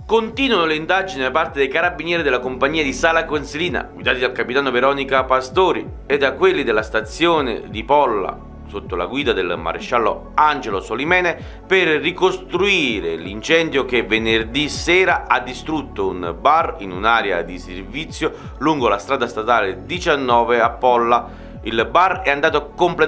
Continuano le indagini da parte dei carabinieri della compagnia di Sala Consilina, guidati dal capitano Veronica Pastori, e da quelli della stazione di Polla, sotto la guida del maresciallo Angelo Solimene, per ricostruire l'incendio che venerdì sera ha distrutto un bar in un'area di servizio lungo la strada statale 19 a Polla. Il bar è andato completamente